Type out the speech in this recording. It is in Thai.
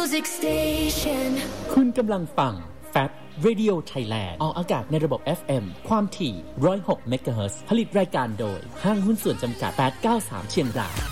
คุณกำลังฟัง Fab Radio Thailand ออกอากาศในระบบ FM ความถี่106 เมกะเฮิรตซ์ผลิตรายการโดยห้างหุ้นส่วนจำกัด893เชียงราย